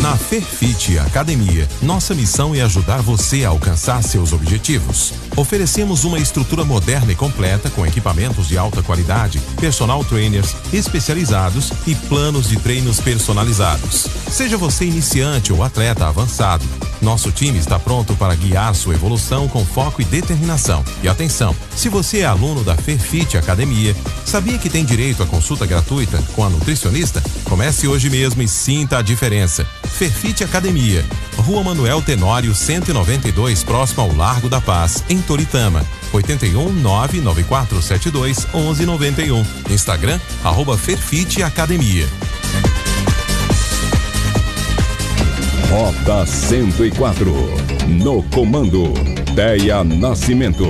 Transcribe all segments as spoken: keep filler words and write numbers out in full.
Na Ferfit Academia, nossa missão é ajudar você a alcançar seus objetivos. Oferecemos uma estrutura moderna e completa com equipamentos de alta qualidade, personal trainers especializados e planos de treinos personalizados. Seja você iniciante ou atleta avançado, nosso time está pronto para guiar sua evolução com foco e determinação. E atenção, se você é aluno da Ferfit Academia, sabia que tem direito à consulta gratuita com a nutricionista? Comece hoje mesmo e sinta a diferença. Ferfit Academia, Rua Manuel Tenório cento e noventa e dois, próximo ao Largo da Paz, em Toritama. oito um nove nove quatro sete dois um um nove um. Instagram, arroba Ferfit Academia. Rota cento e quatro, no comando, Deia Nascimento.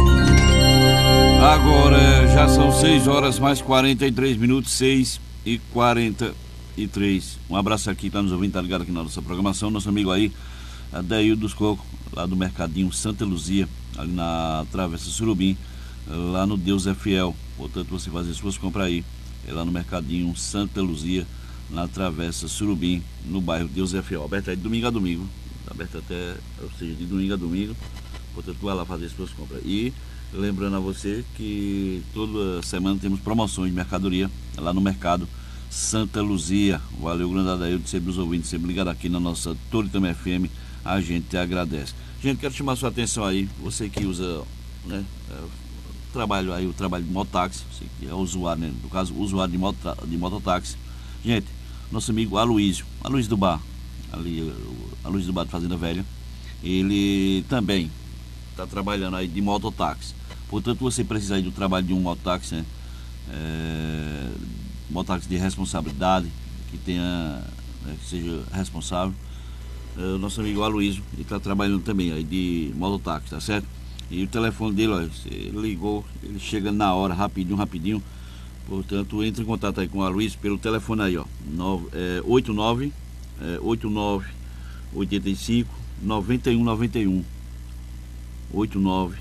Agora já são seis horas mais quarenta e três minutos, seis e quarenta e três. Um abraço aqui, tá nos ouvindo, tá ligado aqui na nossa programação, nosso amigo aí, Adeildo dos Cocos, lá do Mercadinho Santa Luzia, ali na Travessa Surubim, lá no Deus é Fiel. Portanto, você fazer suas compras aí, é lá no Mercadinho Santa Luzia, na Travessa Surubim, no bairro Deus é Fiel. Aberto aí de domingo a domingo, tá aberto até, ou seja, de domingo a domingo. Portanto, vai lá fazer suas compras. E lembrando a você que toda semana temos promoções de mercadoria lá no Mercado Santa Luzia. Valeu, grande Adeildo, sempre nos ouvindo, sempre ligado aqui na nossa Toritama F M, a gente agradece. Gente, quero chamar sua atenção aí, você que usa, né, é, trabalho aí, o trabalho de mototáxi, você que é usuário, né, no caso, usuário de, moto, de mototáxi. Gente, nosso amigo Aloysio, Aloysio do Bar, ali, Aloysio do Bar de Fazenda Velha, ele também está trabalhando aí de mototáxi. Portanto, você precisa aí do trabalho de um mototáxi, né? É, mototáxi de responsabilidade, que tenha, né, que seja responsável. É, o nosso amigo Aloysio, ele está trabalhando também aí de mototáxi, tá certo? E o telefone dele, ó, ele ligou, ele chega na hora, rapidinho, rapidinho. Portanto, entre em contato aí com o Aloysio pelo telefone aí, ó, oito nove oito nove oito cinco nove um nove um. oito nove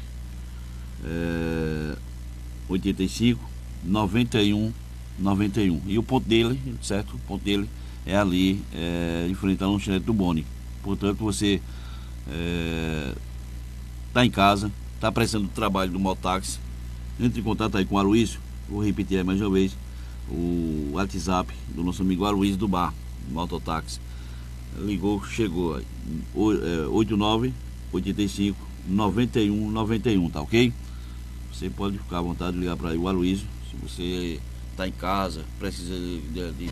oito cinco nove um nove um. E o ponto dele, certo? O ponto dele é ali, é, em frente à lanchonete do Boni. Portanto, você está é, em casa, está precisando do trabalho do mototáxi, entre em contato aí com o Aloysio. Vou repetir aí mais uma vez o WhatsApp do nosso amigo Aloysio do Bar, mototáxi. Ligou, chegou, oito nove oito cinco nove um nove um, tá ok? Você pode ficar à vontade de ligar para o Aloysio. Se você está em casa, precisa de, de, de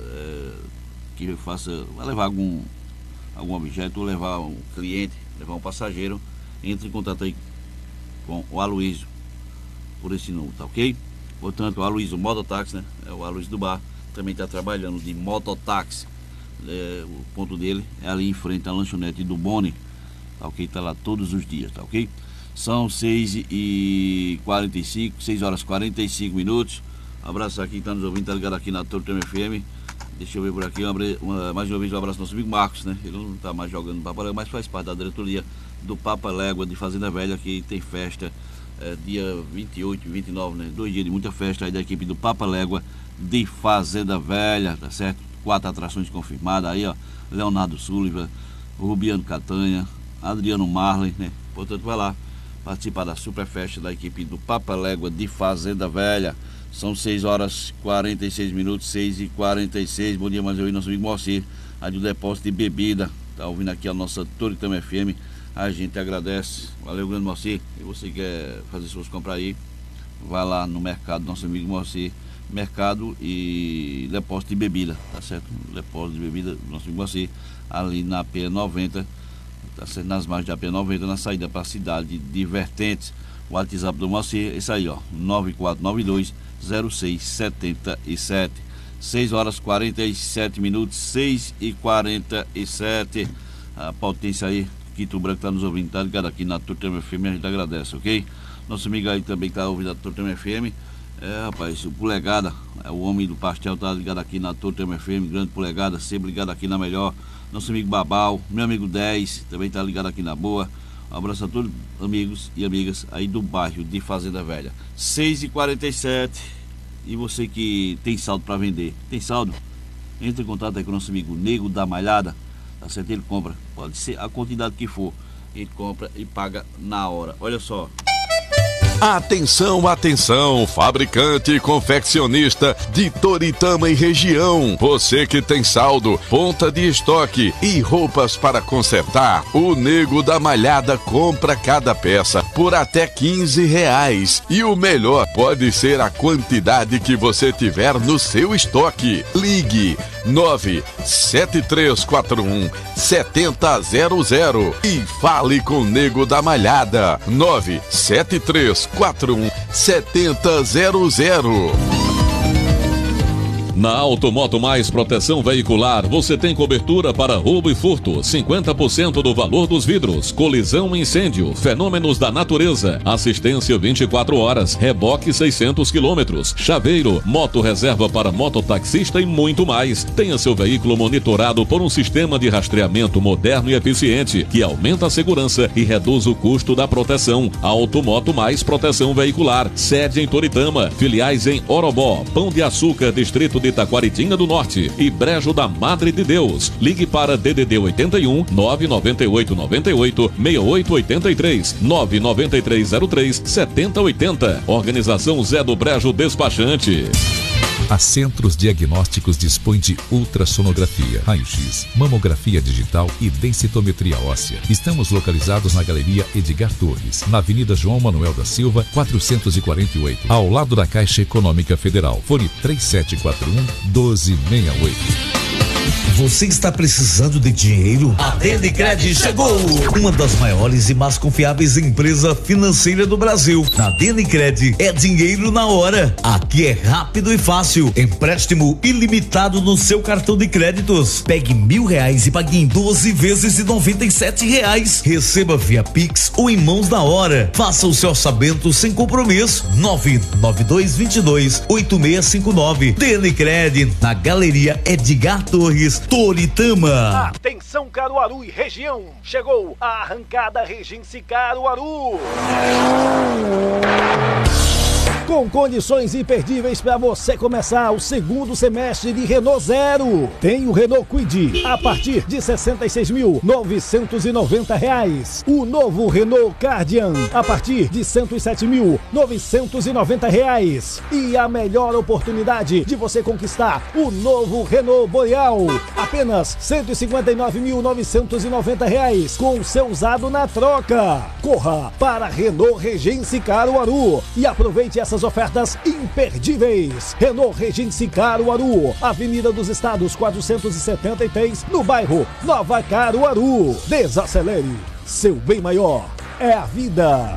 é, que faça, vai levar algum, algum objeto, ou levar um cliente, levar um passageiro, entre em contato aí com o Aloysio por esse número, tá ok? Portanto, o Aloysio mototáxi, né? É o Aloysio do Bar, também está trabalhando de mototáxi. É, o ponto dele é ali em frente à lanchonete do Boni, tá ok? Está lá todos os dias, tá ok? São seis e quarenta e cinco, seis horas e quarenta e cinco minutos. Um abraço aqui, está nos ouvindo, tá ligado aqui na Toritama F M. Deixa eu ver por aqui, uma, uma, mais uma vez um abraço ao nosso amigo Marcos, né? Ele não está mais jogando no Papa Légua, mas faz parte da diretoria do Papa Légua de Fazenda Velha, que tem festa é, dia vinte e oito e vinte e nove, né? Dois dias de muita festa aí da equipe do Papa Légua de Fazenda Velha, tá certo? Quatro atrações confirmadas aí, ó. Leonardo Sullivan, Rubiano Catanha, Adriano Marley, né? Portanto, vai lá participar da super festa da equipe do Papa Légua de Fazenda Velha. São seis horas e quarenta e seis minutos, seis e quarenta e seis. Bom dia, mais eu e nosso amigo Moacir, aí do depósito de bebida. Tá ouvindo aqui a nossa Toritama F M. A gente agradece. Valeu, grande Moacir. E você quer fazer suas compras aí, vai lá no mercado, nosso amigo Moacir. Mercado e depósito de bebida, tá certo? Depósito de bebida do nosso amigo Moacir, ali na P noventa, tá certo? Nas margens da P noventa, na saída para a cidade de Vertentes. O WhatsApp do Moacir, esse aí, ó, nove quatro nove dois zero seis sete sete. seis horas e quarenta e sete minutos, seis e quarenta e sete. A potência aí, Quito Branco tá nos ouvindo, tá ligado aqui na Toritama F M, a gente agradece, ok? Nosso amigo aí também tá ouvindo a Toritama F M. É, rapaz, o Polegada, é o homem do pastel, tá ligado aqui na Toritama F M, grande Polegada, sempre ligado aqui na melhor. Nosso amigo Babal, meu amigo dez, também tá ligado aqui na boa. Um abraço a todos amigos e amigas aí do bairro de Fazenda Velha. seis e quarenta e sete. E você que tem saldo para vender, tem saldo? Entre em contato aí com o nosso amigo Nego da Malhada. tá certo? Ele compra, pode ser a quantidade que for, ele compra e paga na hora. Olha só. Atenção, atenção, fabricante e confeccionista de Toritama e região. Você que tem saldo, ponta de estoque e roupas para consertar, o Nego da Malhada compra cada peça por até quinze reais. E o melhor pode ser a quantidade que você tiver no seu estoque. Ligue nove sete três quatro um sete zero zero zero e fale com o Nego da Malhada. nove sete três quatro um sete zero zero. Na Automoto Mais Proteção Veicular, você tem cobertura para roubo e furto, cinquenta por cento do valor dos vidros, colisão e incêndio, fenômenos da natureza, assistência vinte e quatro horas, reboque seiscentos quilômetros, chaveiro, moto reserva para mototaxista e muito mais. Tenha seu veículo monitorado por um sistema de rastreamento moderno e eficiente, que aumenta a segurança e reduz o custo da proteção. Automoto Mais Proteção Veicular, sede em Toritama, filiais em Orobó, Pão de Açúcar, Distrito de Itaquaritinga do Norte e Brejo da Madre de Deus. Ligue para D D D oitenta e um, nove nove oito nove oito, seis oito oito três, nove nove três zero três, sete zero oito zero. Organização Zé do Brejo Despachante. A Centros Diagnósticos dispõe de ultrassonografia, raio-x, mamografia digital e densitometria óssea. Estamos localizados na Galeria Edgar Torres, na Avenida João Manuel da Silva, quatrocentos e quarenta e oito, ao lado da Caixa Econômica Federal. Fone três sete quatro um, um dois seis oito. Você está precisando de dinheiro? A Denicred chegou! Uma das maiores e mais confiáveis empresas financeiras do Brasil. Na Denicred é dinheiro na hora. Aqui é rápido e fácil. Empréstimo ilimitado no seu cartão de créditos. Pegue mil reais e pague em doze vezes de noventa e sete reais. Receba via Pix ou em mãos na hora. Faça o seu orçamento sem compromisso. nove nove dois dois dois, oito seis cinco nove. Denicred, na Galeria Edgar Torres, Toritama. Atenção, Caruaru e região, chegou a arrancada Regense Caruaru. Com condições imperdíveis para você começar o segundo semestre de Renault Zero. Tem o Renault Kwid a partir de sessenta e seis mil novecentos e noventa reais. O novo Renault Kardian a partir de cento e sete mil novecentos e noventa reais. E a melhor oportunidade de você conquistar o novo Renault Boreal, apenas cento e cinquenta e nove mil novecentos e noventa reais com o seu usado na troca. Corra para Renault Regense Caruaru e aproveite essa ofertas imperdíveis. Renault Regense Caruaru, Avenida dos Estados quatrocentos e setenta e três, no bairro Nova Caruaru. Desacelere, seu bem maior é a vida.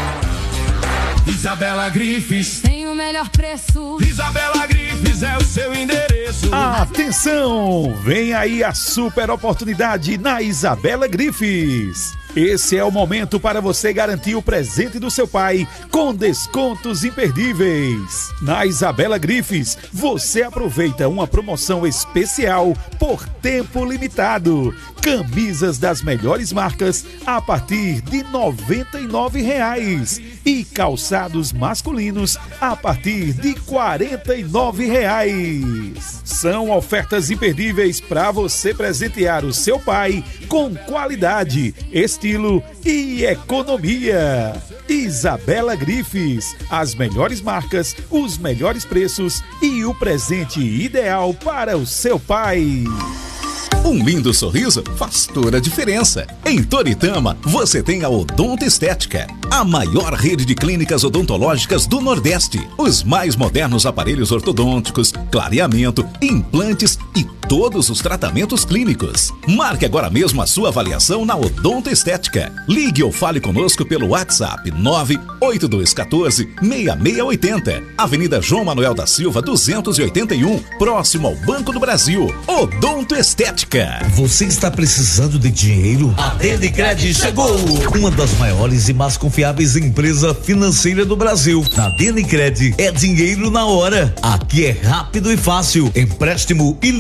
Isabela Grifes tem o melhor preço. Isabela Grifes é o seu endereço. Atenção, vem aí a super oportunidade na Isabela Grifes. Esse é o momento para você garantir o presente do seu pai com descontos imperdíveis. Na Isabela Grifes, você aproveita uma promoção especial por tempo limitado. Camisas das melhores marcas a partir de noventa e nove reais e calçados masculinos a partir de quarenta e nove reais. São ofertas imperdíveis para você presentear o seu pai com qualidade, estilo e economia. Isabela Grifes, as melhores marcas, os melhores preços e o presente ideal para o seu pai. Um lindo sorriso faz toda a diferença. Em Toritama, você tem a Odonto Estética, a maior rede de clínicas odontológicas do Nordeste. Os mais modernos aparelhos ortodônticos, clareamento, implantes e todos os tratamentos clínicos. Marque agora mesmo a sua avaliação na Odonto Estética. Ligue ou fale conosco pelo WhatsApp nove oito dois um quatro, seis seis oito zero. Avenida João Manuel da Silva duzentos e oitenta e um, próximo ao Banco do Brasil. Odonto Estética. Você está precisando de dinheiro? A Denicred chegou! Uma das maiores e mais confiáveis empresas financeiras do Brasil. Na Denicred é dinheiro na hora. Aqui é rápido e fácil. Empréstimo ilimitado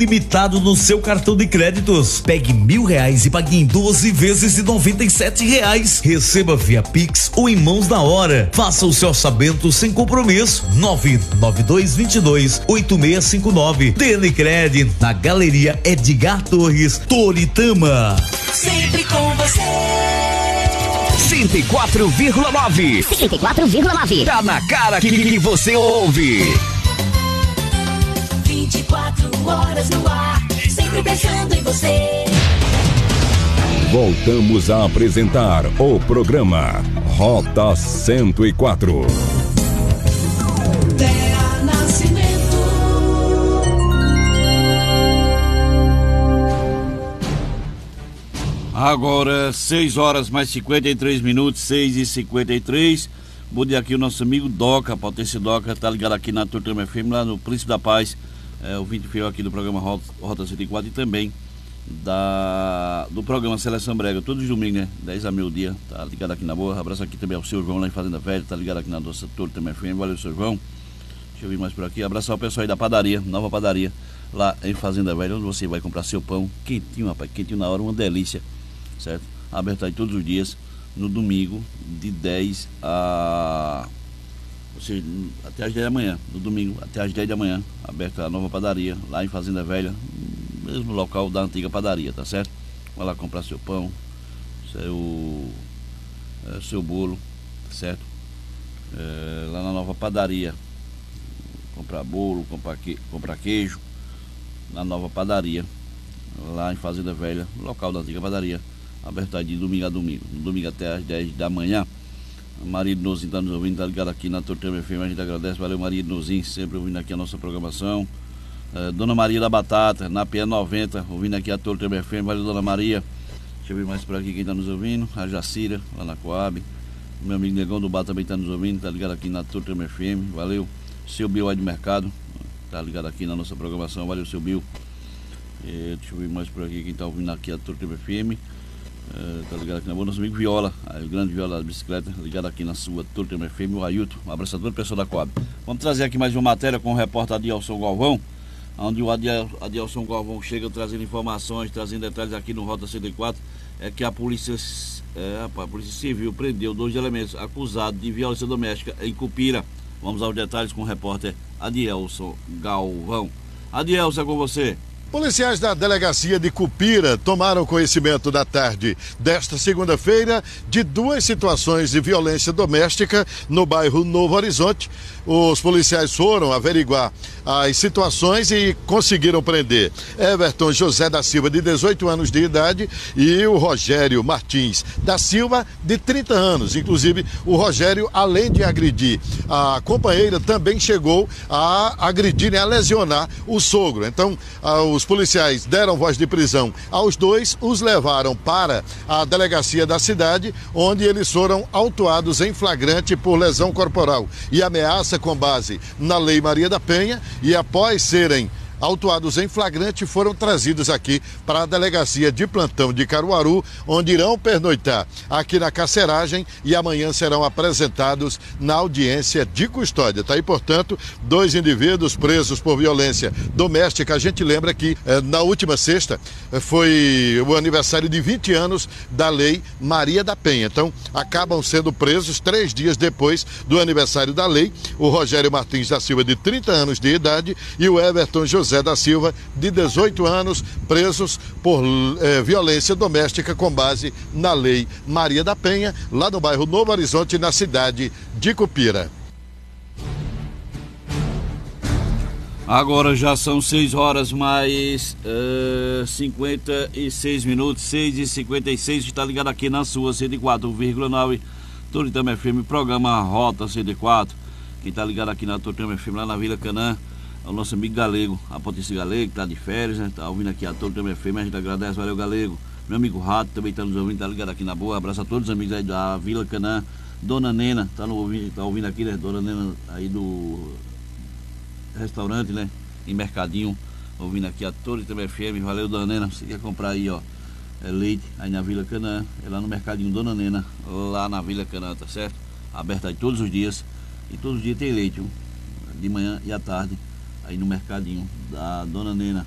descontado no seu cartão de créditos. Pegue mil reais e pague em doze vezes de noventa e sete reais. Receba via Pix ou em mãos na hora. Faça o seu orçamento sem compromisso. nove nove dois dois dois oito seis cinco nove. Denecred, na Galeria Edgar Torres, Toritama. Sempre com você. cento e quatro vírgula nove. cento e quatro vírgula nove. Tá na cara que, que você ouve. vinte e quatro horas no ar, sempre pensando em você. Voltamos a apresentar o programa Rota cento e quatro. Terra Nascimento. Agora, seis horas mais cinquenta e três minutos, seis e cinquenta e três. Bom dia aqui o nosso amigo Doca, Potência Doca, tá ligado aqui na Toritama F M, lá no Príncipe da Paz, é, o vinte fiel aqui do programa Rota, Rota cento e quatro e também da, do programa Seleção Brega, todos os domingos, né? dez a meio-dia, tá ligado aqui na boa. Abraço aqui também ao seu João lá em Fazenda Velha, tá ligado aqui na nossa Toritama F M, valeu seu João. Deixa eu vir mais por aqui, abraço ao pessoal aí da padaria, nova padaria, lá em Fazenda Velha, onde você vai comprar seu pão quentinho, rapaz, quentinho na hora, uma delícia, certo? Aberto aí todos os dias, no domingo, de dez a... ou seja, até as dez da manhã, no domingo, até as dez da manhã, aberta a nova padaria, lá em Fazenda Velha, mesmo local da antiga padaria, tá certo? Vai lá comprar seu pão, seu, é, seu bolo, tá certo? É, lá na nova padaria, comprar bolo, comprar, que, comprar queijo, na nova padaria, lá em Fazenda Velha, local da antiga padaria, aberto aí de domingo a domingo, domingo até as dez da manhã. Maria de Nozinho está nos ouvindo, está ligado aqui na Toritama F M, a gente agradece, valeu Maria de Nozinho, sempre ouvindo aqui a nossa programação. uh, Dona Maria da Batata, na P noventa, ouvindo aqui a Toritama F M, valeu Dona Maria. Deixa eu ver mais por aqui quem está nos ouvindo, a Jacira, lá na Coab, o meu amigo Negão do Bar também está nos ouvindo, está ligado aqui na Toritama F M, valeu. Seu Bill aí do Mercado, está ligado aqui na nossa programação, valeu seu Bill. uh, Deixa eu ver mais por aqui quem está ouvindo aqui a Toritama F M. Uh, tá ligado aqui na boa, nosso amigo Viola, o grande Viola da bicicleta, ligado aqui na sua Toritama F M, o Ailton, um abraço a toda a pessoa da Coab. Vamos trazer aqui mais uma matéria com o repórter Adielson Galvão, onde o Adielson Galvão chega trazendo informações, trazendo detalhes aqui no Rota cento e quatro, é que a polícia, é, a polícia civil prendeu dois elementos acusados de violência doméstica em Cupira. Vamos aos detalhes com o repórter Adielson Galvão. Adielson, é com você. Policiais da delegacia de Cupira tomaram conhecimento da tarde desta segunda-feira de duas situações de violência doméstica no bairro Novo Horizonte. Os policiais foram averiguar as situações e conseguiram prender Everton José da Silva, de dezoito anos de idade, e o Rogério Martins da Silva, de trinta anos. Inclusive, o Rogério, além de agredir a companheira, também chegou a agredir e a lesionar o sogro. Então, os policiais deram voz de prisão aos dois, os levaram para a delegacia da cidade, onde eles foram autuados em flagrante por lesão corporal e ameaça com base na Lei Maria da Penha, e após serem autuados em flagrante, foram trazidos aqui para a delegacia de plantão de Caruaru, onde irão pernoitar aqui na carceragem e amanhã serão apresentados na audiência de custódia. Tá aí, portanto, dois indivíduos presos por violência doméstica. A gente lembra que eh, na última sexta eh, foi o aniversário de vinte anos da Lei Maria da Penha. Então, acabam sendo presos três dias depois do aniversário da lei, o Rogério Martins da Silva, de trinta anos de idade, e o Everton José da Silva, de dezoito anos, presos por eh, violência doméstica com base na Lei Maria da Penha, lá no bairro Novo Horizonte, na cidade de Cupira. Agora já são seis horas mais uh, cinquenta e seis minutos, seis e cinquenta e seis, está ligado aqui na sua cento e quatro vírgula nove, Toritama F M, programa Rota cento e quatro. Quem está ligado aqui na Toritama F M, lá na Vila Canaã, é o nosso amigo Galego, a Potência Galego, que está de férias, né? Tá ouvindo aqui a Toritama F M, a gente agradece, valeu Galego. Meu amigo Rato também está nos ouvindo, está ligado aqui na boa, abraço a todos os amigos aí da Vila Canaã. Dona Nena, está tá ouvindo aqui, né? Dona Nena aí do restaurante, né? Em Mercadinho, ouvindo aqui a Toritama F M, valeu Dona Nena. Você quer comprar aí, ó, é leite aí na Vila Canaã, é lá no Mercadinho Dona Nena, lá na Vila Canaã, tá certo? Aberto aí todos os dias, e todos os dias tem leite, viu? De manhã e à tarde, aí no Mercadinho da Dona Nena,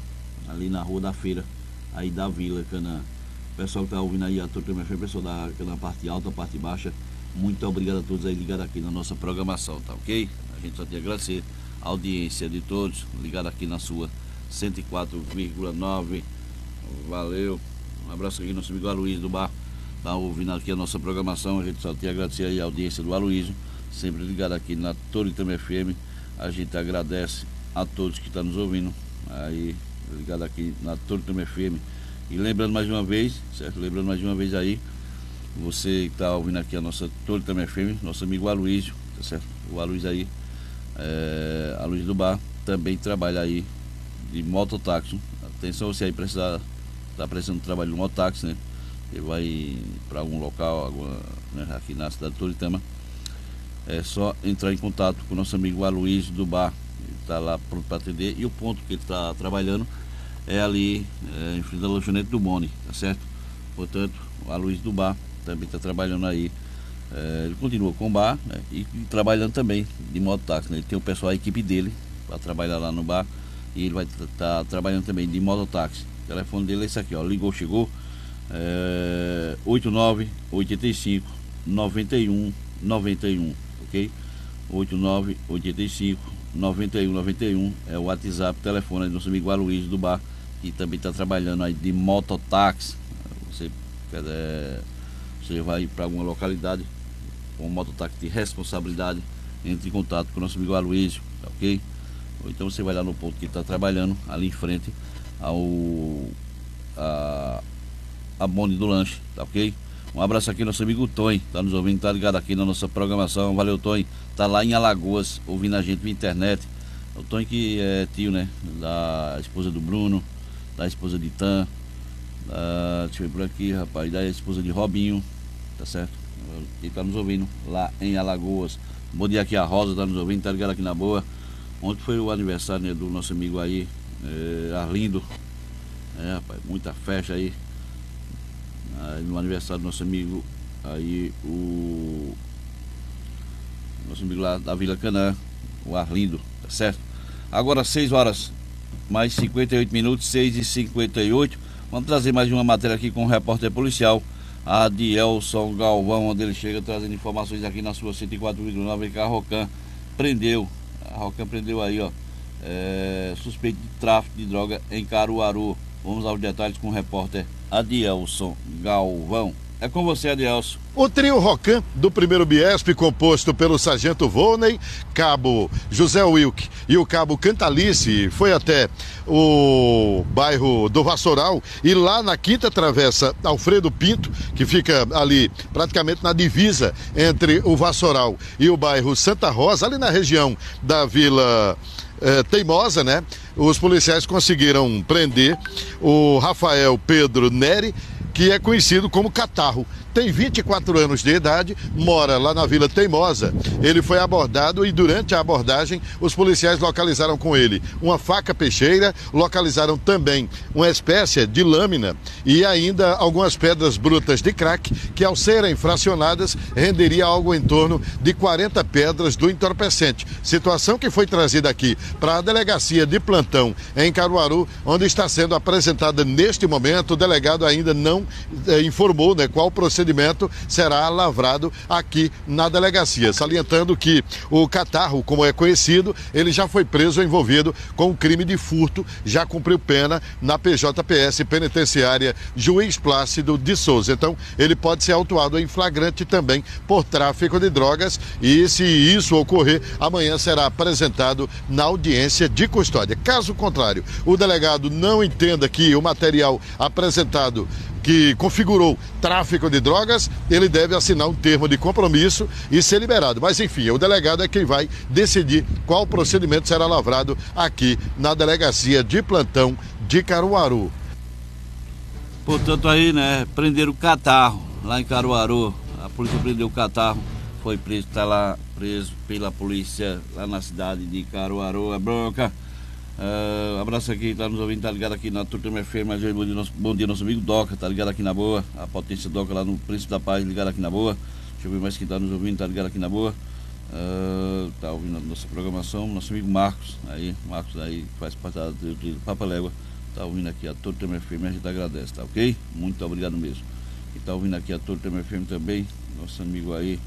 ali na Rua da Feira, aí da Vila Canaã. O pessoal que está ouvindo aí a Tortama F M, pessoal da, da parte alta, parte baixa, muito obrigado a todos aí ligados aqui na nossa programação, tá ok? A gente só tem a agradecer a audiência de todos, ligado aqui na sua cento e quatro vírgula nove. Valeu, um abraço aqui, nosso amigo Aloysio do Bar, tá ouvindo aqui a nossa programação. A gente só tem a agradecer aí a audiência do Aloysio, sempre ligado aqui na Toritama F M. A gente agradece a todos que estão nos ouvindo aí, ligado aqui na Toritama F M. E lembrando mais uma vez, certo? Lembrando mais uma vez aí, você que está ouvindo aqui a nossa Toritama F M, nosso amigo Aloysio, tá certo? O Aloysio aí, é, Aloysio do Bar, também trabalha aí de mototáxi. Atenção, você aí precisar, está precisando de trabalho de mototáxi, né? Ele vai para algum local, alguma, né, aqui na cidade de Toritama. É só entrar em contato com o nosso amigo Aloysio do Bar, ele está lá pronto para atender. E o ponto que ele está trabalhando é ali é, em frente ao lanchonete do Boni, tá certo? Portanto, o Aloysio do Bar também está trabalhando aí. É, ele continua com o bar, né, e, e trabalhando também de mototáxi, né? Ele tem o pessoal, a equipe dele, para trabalhar lá no bar. E ele vai estar tá trabalhando também de mototáxi. O telefone dele é esse aqui, ó. Ligou, chegou. É, oito nove oito cinco nove um nove um, ok? oito nove oito cinco nove um nove um é o WhatsApp, telefone do nosso amigo Aloysio do Bar, que também está trabalhando aí de mototáxi. Você, é, você vai para alguma localidade com mototáxi de responsabilidade, entre em contato com o nosso amigo Aloysio, tá ok? Ou então você vai lá no ponto que está trabalhando, ali em frente ao a, a bonde do lanche, tá ok? Um abraço aqui, nosso amigo Tony, tá nos ouvindo, tá ligado aqui na nossa programação. Valeu, Tony, tá lá em Alagoas, ouvindo a gente via internet. O Tony que é tio, né, da esposa do Bruno, da esposa de Tan, da, deixa eu ver por aqui, rapaz, da esposa de Robinho, tá certo? Ele tá nos ouvindo lá em Alagoas. Bom dia aqui, a Rosa tá nos ouvindo, tá ligado aqui na boa. Ontem foi o aniversário, né, do nosso amigo aí, é, Arlindo. É, rapaz, muita festa aí. aí. No aniversário do nosso amigo aí, o nosso amigo lá da Vila Canaã, o Arlindo, tá certo? Agora seis horas, mais cinquenta e oito minutos, seis e cinquenta e oito. Vamos trazer mais uma matéria aqui com o repórter policial, Adielson Galvão, onde ele chega trazendo informações aqui na sua cento e quatro vírgula nove, que a Rocan prendeu. A Rocan prendeu aí, ó, é, suspeito de tráfico de droga em Caruaru. Vamos aos detalhes com o repórter Adielson Galvão. É com você, Adielson. O trio Rocan do primeiro Biesp, composto pelo sargento Volney, cabo José Wilk e o cabo Cantalice, foi até o bairro do Vassoural e lá na quinta travessa Alfredo Pinto, que fica ali praticamente na divisa entre o Vassoural e o bairro Santa Rosa, ali na região da Vila eh, Teimosa, né? Os policiais conseguiram prender o Rafael Pedro Neri, que é conhecido como Catarro. Tem vinte e quatro anos de idade, mora lá na Vila Teimosa. Ele foi abordado e durante a abordagem os policiais localizaram com ele uma faca peixeira, localizaram também uma espécie de lâmina e ainda algumas pedras brutas de crack, que ao serem fracionadas renderia algo em torno de quarenta pedras do entorpecente. Situação que foi trazida aqui para a delegacia de plantão em Caruaru, onde está sendo apresentada neste momento. O delegado ainda não eh, informou, né, qual procedimento será lavrado aqui na delegacia, salientando que o Catarro, como é conhecido, ele já foi preso envolvido com o crime de furto, já cumpriu pena na P J P S Penitenciária Juiz Plácido de Souza. Então, ele pode ser autuado em flagrante também por tráfico de drogas e, se isso ocorrer, amanhã será apresentado na audiência de custódia. Caso contrário, o delegado não entenda que o material apresentado que configurou tráfico de drogas, ele deve assinar um termo de compromisso e ser liberado. Mas enfim, o delegado é quem vai decidir qual procedimento será lavrado aqui na delegacia de plantão de Caruaru. Portanto aí, né, prenderam o Catarro lá em Caruaru. A polícia prendeu o Catarro, foi preso, está lá preso pela polícia lá na cidade de Caruaru, a bronca. Uh, abraço aqui, tá nos ouvindo, tá ligado aqui na Turtama F M, mas bom dia, nosso, bom dia, nosso amigo Doca, tá ligado aqui na boa, a potência Doca lá no Príncipe da Paz, ligado aqui na boa. Deixa eu ver mais quem tá nos ouvindo, tá ligado aqui na boa. Uh, tá ouvindo a nossa programação, nosso amigo Marcos, aí, Marcos aí faz parte do Papa Légua, tá ouvindo aqui a Toritama F M, a gente agradece, tá ok? Muito obrigado mesmo. E tá ouvindo aqui a Toritama F M também, nosso amigo aí,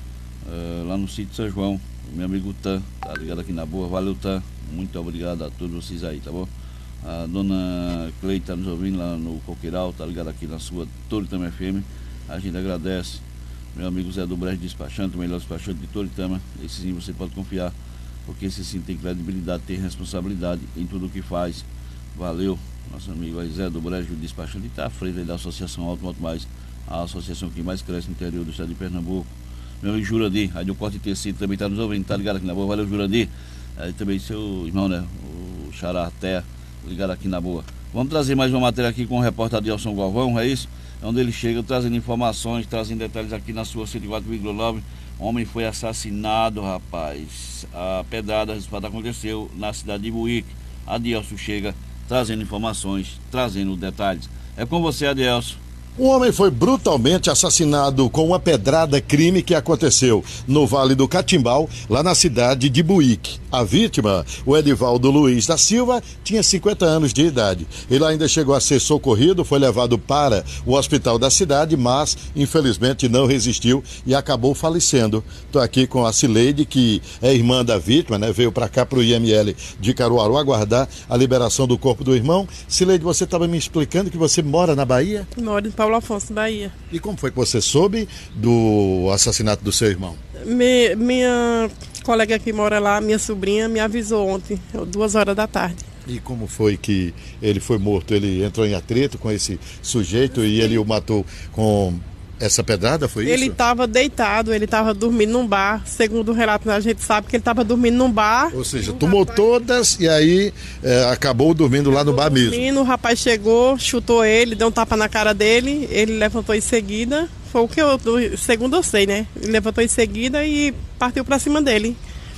uh, lá no sítio São João, o meu amigo Tan, tá ligado aqui na boa, valeu Tan, muito obrigado a todos vocês aí, tá bom? A dona Cleide tá nos ouvindo lá no Coqueiral, tá ligado aqui na sua Toritama F M, a gente agradece. Meu amigo Zé do Brejo Despachante, o melhor despachante de Toritama, esse sim você pode confiar, porque esse sim tem credibilidade, tem responsabilidade em tudo o que faz. Valeu, nosso amigo aí, Zé do Brejo Despachante, está à frente aí da Associação Auto Moto Mais, a associação que mais cresce no interior do estado de Pernambuco. Meu amigo Jurandir, aí do Corte Tecido, também está nos ouvindo, tá ligado aqui na boa, valeu Jurandir. Aí também seu irmão, né, o Xará Terra, ligado aqui na boa. Vamos trazer mais uma matéria aqui com o repórter Adilson Galvão, é isso? É onde ele chega trazendo informações, trazendo detalhes aqui na sua cento e quatro vírgula nove. Homem foi assassinado, rapaz. A pedrada, esse fato aconteceu na cidade de Buíque. Adilson chega trazendo informações, trazendo detalhes. É com você, Adilson. Um homem foi brutalmente assassinado com uma pedrada, crime que aconteceu no Vale do Catimbau, lá na cidade de Buíque. A vítima, o Edivaldo Luiz da Silva, tinha cinquenta anos de idade. Ele ainda chegou a ser socorrido, foi levado para o hospital da cidade, mas infelizmente não resistiu e acabou falecendo. Estou aqui com a Cileide, que é irmã da vítima, né? Veio para cá para o I M L de Caruaru aguardar a liberação do corpo do irmão. Cileide, você estava me explicando que você mora na Bahia? Moro em Paulo Afonso, Bahia. E como foi que você soube do assassinato do seu irmão? Me, minha colega que mora lá, minha sobrinha, me avisou ontem, duas horas da tarde. E como foi que ele foi morto? Ele entrou em atrito com esse sujeito e ele o matou com essa pedrada, foi isso? Ele estava deitado, ele estava dormindo num bar. Segundo o relato, a gente sabe que ele estava dormindo num bar. Ou seja, tomou rapaz... todas e aí é, acabou dormindo lá no bar mesmo. Dormindo, o rapaz chegou, chutou ele, deu um tapa na cara dele, ele levantou em seguida. Foi o que eu, segundo eu sei, né? Ele levantou em seguida e partiu para cima dele.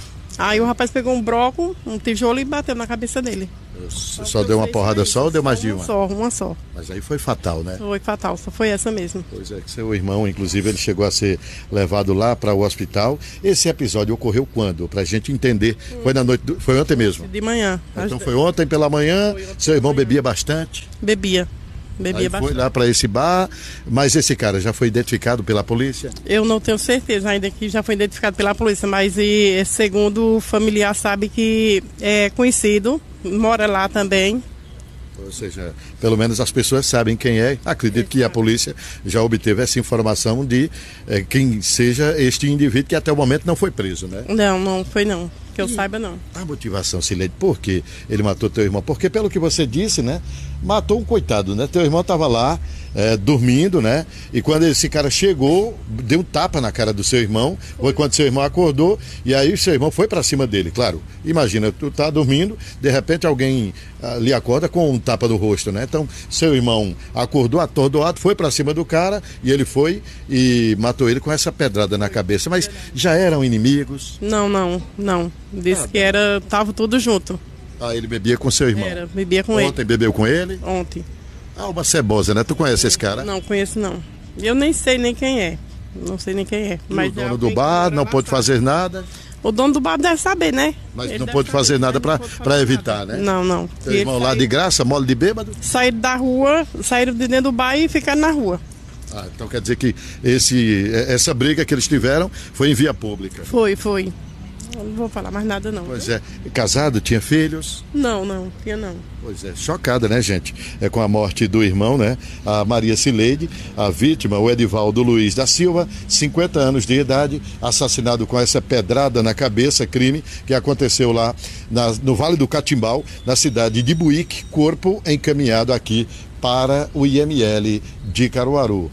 Aí o rapaz pegou um broco, um tijolo e bateu na cabeça dele. Só, só deu uma porrada só ou deu mais de uma? Uma só, uma só. Mas aí foi fatal, né? Foi fatal, só foi essa mesmo. Pois é, que seu irmão, inclusive, ele chegou a ser levado lá para o hospital. Esse episódio ocorreu quando? Pra gente entender. Hum. Foi na noite, do... foi ontem mesmo? De manhã. Então foi ontem pela manhã, ontem seu irmão manhã. Bebia bastante? Bebia. Bebia Aí bastante. Foi lá para esse bar, mas esse cara já foi identificado pela polícia? Eu não tenho certeza ainda que já foi identificado pela polícia, mas e, segundo o familiar sabe que é conhecido, mora lá também. Ou seja, pelo menos as pessoas sabem quem é. Acredito que a polícia já obteve essa informação de é, quem seja este indivíduo que até o momento não foi preso, né? Não, não foi não. Que eu e saiba, não. A motivação, Cileide, por que ele matou teu irmão? Porque pelo que você disse, né? Matou um coitado, né? Teu irmão estava lá, é, dormindo, né? E quando esse cara chegou, deu um tapa na cara do seu irmão. Foi quando seu irmão acordou e aí o seu irmão foi para cima dele, claro. Imagina, tu tá dormindo, de repente alguém ah, lhe acorda com um tapa no rosto, né? Então, seu irmão acordou atordoado, foi para cima do cara e ele foi e matou ele com essa pedrada na cabeça. Mas já eram inimigos? Não, não, não. Disse ah, que era, tava tudo junto. Ah, ele bebia com seu irmão? Era, bebia com Ontem ele. Ontem bebeu com ele? Ontem. Ah, uma cebosa, né? Tu conhece esse cara? Não, conheço não. Eu nem sei nem quem é. Não sei nem quem é. E mas o dono do bar não pôde fazer nada? O dono do bar deve saber, né? Mas ele não pôde fazer nada para evitar, né? Não, não. Teu irmão lá de graça, mole de bêbado? Saíram da rua, saíram de dentro do bar e ficaram na rua. Ah, então quer dizer que esse, essa briga que eles tiveram foi em via pública? Foi, foi. Eu não vou falar mais nada não. Pois é. Casado, tinha filhos? Não, não, tinha não. Pois é, chocada, né, gente? É com a morte do irmão, né? A Maria Cileide, a vítima, o Edivaldo Luiz da Silva, cinquenta anos de idade, assassinado com essa pedrada na cabeça, crime que aconteceu lá na, no Vale do Catimbau, na cidade de Buíque, corpo encaminhado aqui para o I M L de Caruaru.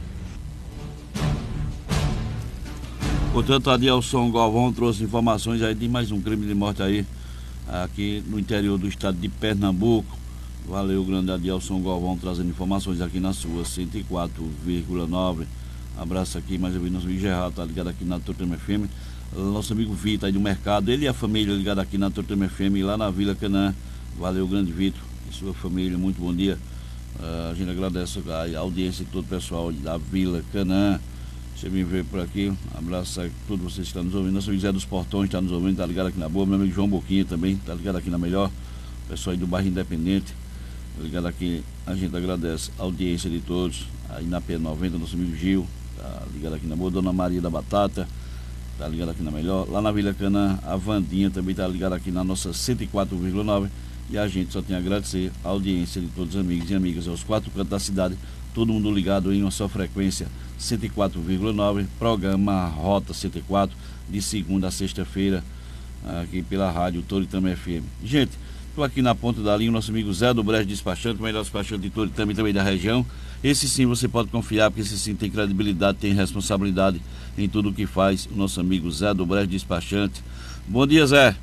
Portanto, Adilson Galvão trouxe informações aí de mais um crime de morte aí, aqui no interior do estado de Pernambuco. Valeu, grande Adilson Galvão, trazendo informações aqui na sua cento e quatro vírgula nove. Abraço aqui, mais uma vez, nosso amigo Gerardo, tá ligado aqui na Toritama F M. Nosso amigo Vitor aí do mercado, ele e a família ligada aqui na Toritama F M, lá na Vila Canaã. Valeu, grande Vitor e sua família, muito bom dia. Uh, a gente agradece a audiência de todo o pessoal da Vila Canaã. Você me veio por aqui, um abraço a todos vocês que estão nos ouvindo. Nosso amigo Zé dos Portões está nos ouvindo, tá ligado aqui na boa. Meu amigo João Boquinha também, tá ligado aqui na melhor. O pessoal aí do bairro Independente. Ligado aqui, a gente agradece a audiência de todos. Aí na P noventa, nosso amigo Gil, tá ligado aqui na boa, Dona Maria da Batata, tá ligado aqui na Melhor. Lá na Vila Canaã, a Vandinha também tá ligada aqui na nossa cento e quatro vírgula nove. E a gente só tem a agradecer a audiência de todos os amigos e amigas aos quatro cantos da cidade, todo mundo ligado em uma só frequência, cento e quatro vírgula nove, programa Rota cento e quatro, de segunda a sexta-feira, aqui pela rádio Toritama F M. Gente, estou aqui na ponta da linha, o nosso amigo Zé do Brejo Despachante, o melhor despachante de Toritama e também da região. Esse sim você pode confiar, porque esse sim tem credibilidade, tem responsabilidade em tudo o que faz, o nosso amigo Zé do Brejo Despachante. Bom dia, Zé.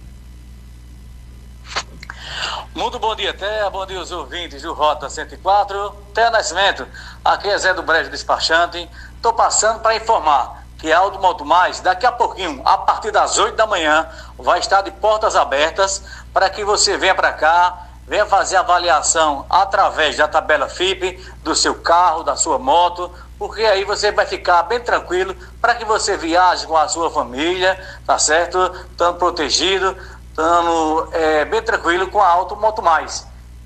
Muito bom dia, Té, bom dia os ouvintes do Rota cento e quatro, Té Nascimento, aqui é Zé do Brejo Despachante. Estou passando para informar que a Auto Moto Mais, daqui a pouquinho, a partir das oito da manhã, vai estar de portas abertas para que você venha para cá, venha fazer a avaliação através da tabela F I P do seu carro, da sua moto, porque aí você vai ficar bem tranquilo para que você viaje com a sua família, tá certo? Estando protegido, estando é, bem tranquilo com a Auto Moto Mais.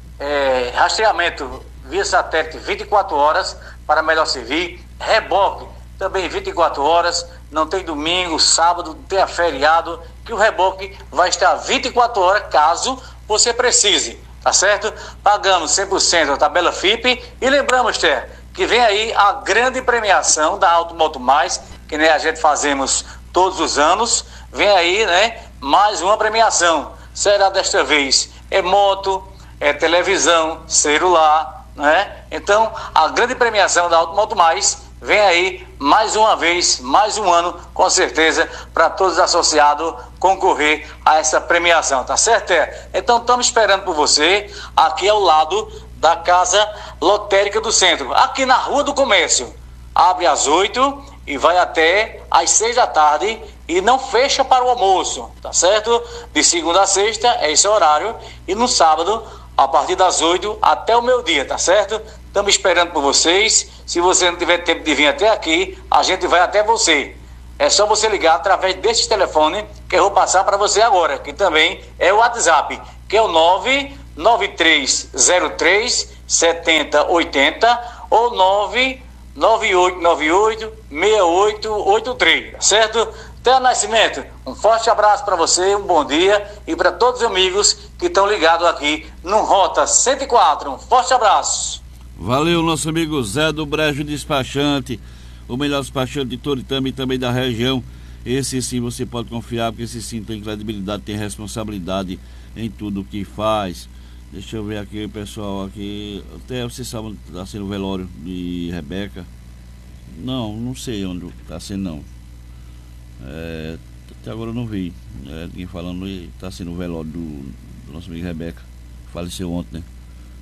É, rastreamento via satélite vinte e quatro horas para melhor servir, reboque também vinte e quatro horas, não tem domingo, sábado, não tem feriado, que o reboque vai estar vinte e quatro horas caso você precise, tá certo? Pagamos cem por cento da tabela F I P e lembramos, Té, que vem aí a grande premiação da Auto Moto Mais, que né, a gente fazemos todos os anos, vem aí, né, mais uma premiação, será desta vez é moto, é televisão, celular, né? Então, a grande premiação da Auto Moto Mais vem aí mais uma vez, mais um ano, com certeza, para todos os associados concorrer a essa premiação, tá certo? É? Então, estamos esperando por você, aqui ao lado da Casa Lotérica do Centro, aqui na Rua do Comércio. Abre às oito e vai até às seis da tarde e não fecha para o almoço, tá certo? De segunda a sexta é esse horário e no sábado, a partir das oito até o meio-dia, tá certo? Estamos esperando por vocês. Se você não tiver tempo de vir até aqui, a gente vai até você. É só você ligar através desse telefone que eu vou passar para você agora, que também é o WhatsApp, que é o nove nove três zero três sete zero oito zero ou nove nove oito nove oito seis oito oito três, certo? Té Nascimento, um forte abraço para você, um bom dia e para todos os amigos que estão ligados aqui no Rota cento e quatro. Um forte abraço. Valeu, nosso amigo Zé do Brejo Despachante, o melhor despachante de Toritama e também da região. Esse sim você pode confiar, porque esse sim tem credibilidade, tem responsabilidade em tudo que faz. Deixa eu ver aqui, pessoal, aqui, até vocês sabem que está sendo o velório de Rebeca. Não, não sei onde está sendo, não. É, até agora eu não vi. É, ninguém falando que está sendo o velório do, do nosso amigo Rebeca, faleceu ontem, né?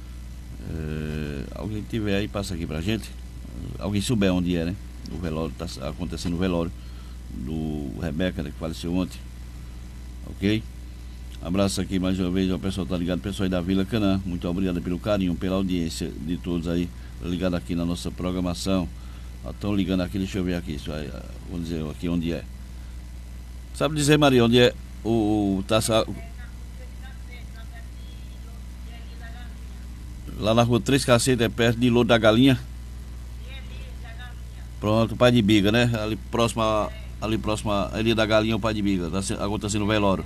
É, alguém tiver aí, passa aqui pra gente. Alguém souber onde é, né? O velório, tá acontecendo o velório do Rebeca, né, que faleceu ontem. Ok? Abraço aqui mais uma vez ao pessoal que tá ligado, pessoal aí da Vila Canaã. Muito obrigado pelo carinho, pela audiência de todos aí, ligado aqui na nossa programação. Estão ligando aqui, deixa eu ver aqui, isso aí, vamos dizer aqui onde é. Sabe dizer, Maria, onde é o, o tá, lá na rua Três Cacetas, é perto de Lodo da Galinha. Pronto, o Pai de Biga, né? Ali próximo a, ali próximo a Ilha da Galinha, o Pai de Biga. Tá acontecendo o velório.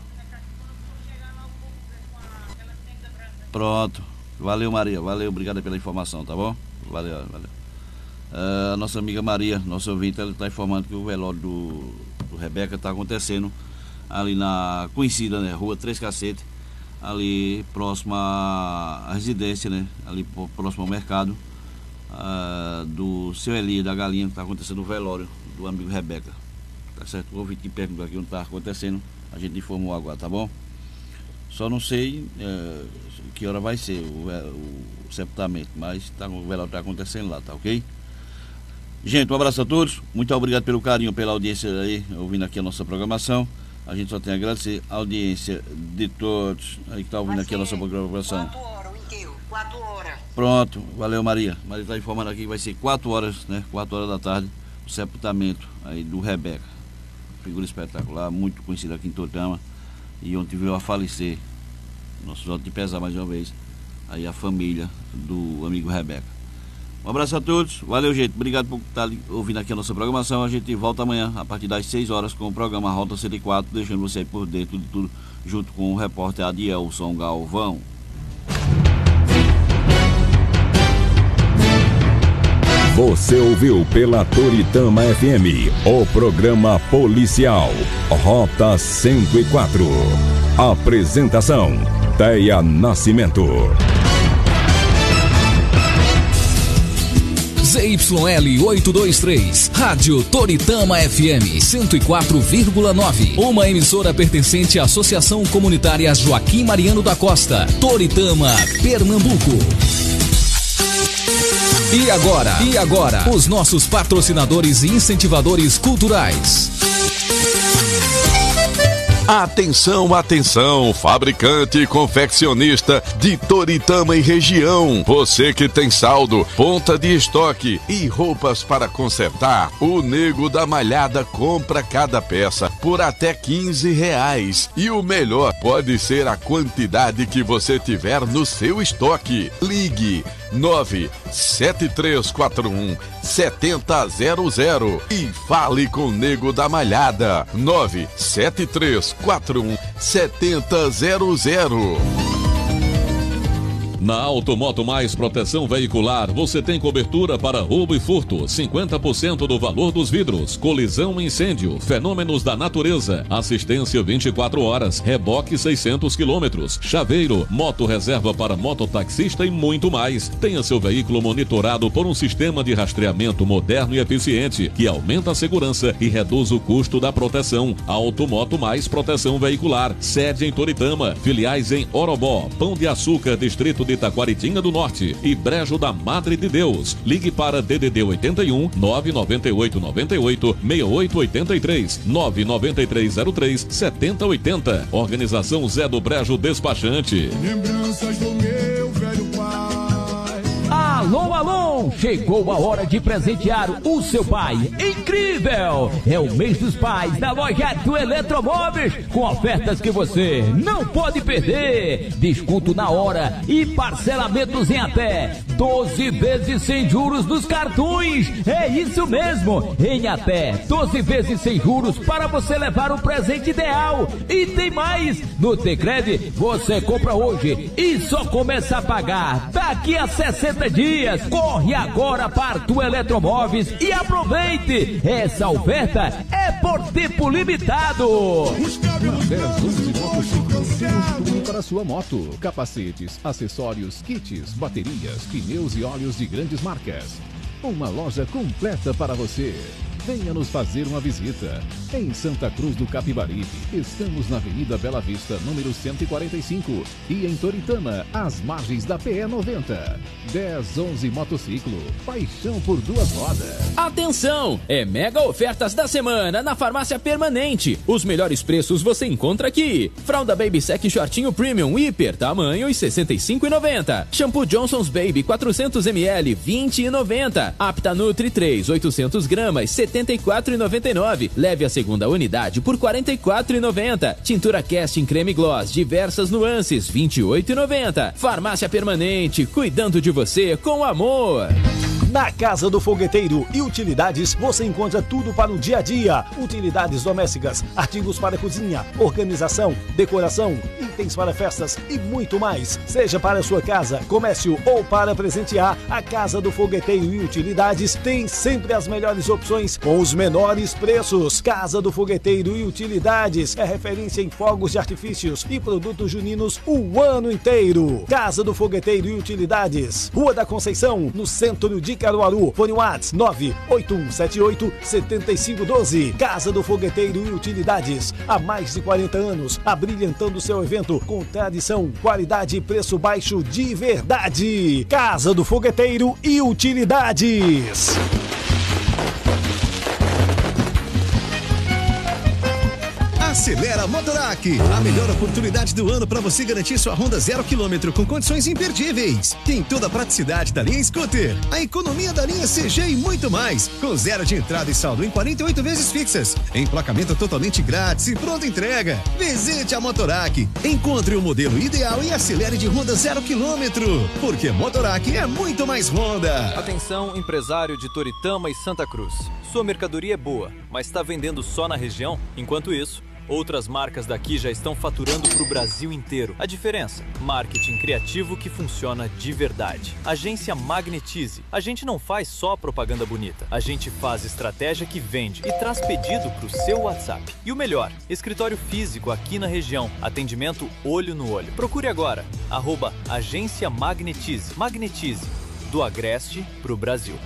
Pronto. Valeu, Maria. Valeu, obrigado pela informação, tá bom? Valeu, valeu. Uh, a nossa amiga Maria, nosso ouvinte, ela está informando que o velório do, do Rebeca está acontecendo ali na conhecida, né? Rua Três Cacetas, ali próximo à residência, né? Ali próximo ao mercado uh, do seu Eli da Galinha, que está acontecendo o velório do amigo Rebeca. Tá certo? O ouvinte que pergunta aqui onde está acontecendo, a gente informou agora, tá bom? Só não sei uh, que hora vai ser o, o, o sepultamento, mas tá, o velório está acontecendo lá, tá ok? Gente, um abraço a todos, muito obrigado pelo carinho, pela audiência aí, ouvindo aqui a nossa programação. A gente só tem a agradecer a audiência de todos aí que está ouvindo aqui a nossa programação. quatro horas, o enterro, quatro horas. Pronto, valeu, Maria. Maria está informando aqui que vai ser quatro horas, né? quatro horas da tarde, o sepultamento aí do Rebeca. Figura espetacular, muito conhecida aqui em Toritama. E ontem veio a falecer, nosso voto de pesar mais uma vez, aí a família do amigo Rebeca. Um abraço a todos, valeu gente, obrigado por estar ouvindo aqui a nossa programação. A gente volta amanhã a partir das seis horas com o programa Rota cento e quatro, deixando você aí por dentro de tudo, junto com o repórter Adielson Galvão. Você ouviu pela Toritama F M o programa policial Rota cento e quatro. Apresentação Teia Nascimento. Z Y L oitocentos e vinte e três, Rádio Toritama F M cento e quatro vírgula nove, uma emissora pertencente à Associação Comunitária Joaquim Mariano da Costa, Toritama, Pernambuco. E agora, e agora, os nossos patrocinadores e incentivadores culturais. Atenção, atenção, fabricante e confeccionista de Toritama e região. Você que tem saldo, ponta de estoque e roupas para consertar, o Nego da Malhada compra cada peça por até quinze reais. E o melhor pode ser a quantidade que você tiver no seu estoque. Ligue nove sete três quatro um sete zero zero zero e fale com o Nego da Malhada. Nove sete três quatro um sete zero zero. Na Automoto Mais Proteção Veicular, você tem cobertura para roubo e furto, cinquenta por cento do valor dos vidros, colisão e incêndio, fenômenos da natureza, assistência vinte e quatro horas, reboque seiscentos quilômetros, chaveiro, moto reserva para mototaxista e muito mais. Tenha seu veículo monitorado por um sistema de rastreamento moderno e eficiente, que aumenta a segurança e reduz o custo da proteção. Automoto Mais Proteção Veicular, sede em Toritama, filiais em Orobó, Pão de Açúcar, Distrito de Itaquaritinga do Norte e Brejo da Madre de Deus. Ligue para D D D oitenta e um, nove nove oito nove oito, seis oito oito três, nove nove três zero três, sete zero oito zero. Organização Zé do Brejo Despachante. Lembranças do meu velho pai. Alô, alô! Chegou a hora de presentear o seu pai. Incrível! É o mês dos pais da loja do Eletromóveis, com ofertas que você não pode perder. Desconto na hora e parcelamentos em até doze vezes sem juros nos cartões. É isso mesmo, em até doze vezes sem juros para você levar um presente ideal. E tem mais, no Tecred você compra hoje e só começa a pagar daqui a sessenta dias. Corre agora para tu Eletromóveis e aproveite. Essa oferta é por tempo limitado. dez onze Motociclos, tudo para sua moto. Capacetes, acessórios, kits, baterias, pneus e óleos de grandes marcas. Uma loja completa para você. Venha nos fazer uma visita. Em Santa Cruz do Capibaribe, estamos na Avenida Bela Vista, número cento e quarenta e cinco. E em Toritama, às margens da P E noventa. dez onze Motociclo, paixão por duas rodas. Atenção! É mega ofertas da semana na Farmácia Permanente. Os melhores preços você encontra aqui. Fralda Baby Sec Shortinho Premium Hiper, tamanho sessenta e cinco reais e noventa centavos. Shampoo Johnson's Baby quatrocentos mililitros, vinte reais e noventa centavos. Apta Nutri três, oitocentos gramas, setenta e quatro reais e noventa e nove centavos. Leve a segunda unidade por quarenta e quatro reais e noventa centavos. Tintura Casting Creme Gloss, diversas nuances, vinte e oito reais e noventa centavos. Farmácia Permanente, cuidando de você com amor. Na Casa do Fogueteiro e Utilidades, você encontra tudo para o dia a dia. Utilidades domésticas, artigos para cozinha, organização, decoração, itens para festas e muito mais. Seja para sua casa, comércio ou para presentear, a Casa do Fogueteiro e Utilidades tem sempre as melhores opções com os menores preços. Casa do Fogueteiro e Utilidades é referência em fogos de artifícios e produtos juninos o ano inteiro. Casa do Fogueteiro e Utilidades, Rua da Conceição, no centro de Caruaru. Fone WhatsApp nove oito um sete oito sete cinco um dois. Casa do Fogueteiro e Utilidades, há mais de quarenta anos, abrilhantando seu evento com tradição, qualidade e preço baixo de verdade. Casa do Fogueteiro e Utilidades. A Acelera Motorac. A melhor oportunidade do ano para você garantir sua Honda zero quilômetro com condições imperdíveis. Tem toda a praticidade da linha Scooter, a economia da linha C G e muito mais. Com zero de entrada e saldo em quarenta e oito vezes fixas. Emplacamento totalmente grátis e pronta entrega. Visite a Motorac. Encontre o modelo ideal e acelere de Honda zero quilômetro. Porque Motorac é muito mais Honda. Atenção, empresário de Toritama e Santa Cruz. Sua mercadoria é boa, mas está vendendo só na região? Enquanto isso, outras marcas daqui já estão faturando para o Brasil inteiro. A diferença? Marketing criativo que funciona de verdade. Agência Magnetize. A gente não faz só propaganda bonita. A gente faz estratégia que vende e traz pedido para o seu WhatsApp. E o melhor, escritório físico aqui na região. Atendimento olho no olho. Procure agora. Arroba Agência Magnetize. Magnetize. Do Agreste para o Brasil.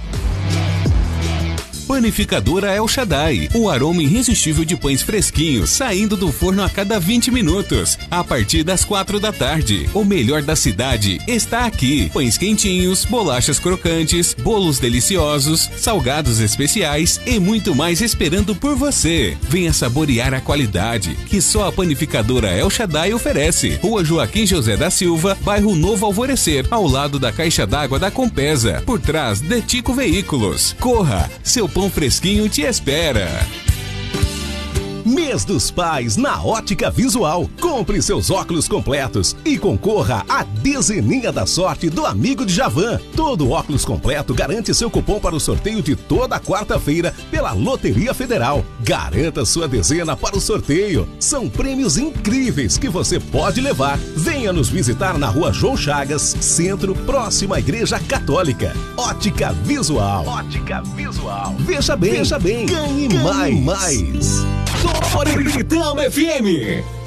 Panificadora El Shaddai, o aroma irresistível de pães fresquinhos saindo do forno a cada vinte minutos, a partir das quatro da tarde. O melhor da cidade está aqui. Pães quentinhos, bolachas crocantes, bolos deliciosos, salgados especiais e muito mais esperando por você. Venha saborear a qualidade que só a Panificadora El Shaddai oferece. Rua Joaquim José da Silva, bairro Novo Alvorecer, ao lado da Caixa d'Água da Compesa, por trás de Tico Veículos. Corra, seu pão fresquinho te espera. Mês dos Pais na Ótica Visual. Compre seus óculos completos e concorra à dezeninha da sorte do amigo de Javan. Todo óculos completo garante seu cupom para o sorteio de toda quarta-feira pela Loteria Federal. Garanta sua dezena para o sorteio. São prêmios incríveis que você pode levar. Venha nos visitar na Rua João Chagas, Centro, próximo à Igreja Católica. Ótica Visual. Ótica Visual. Veja bem, veja bem, ganhe, ganhe mais. mais. Toritama F M.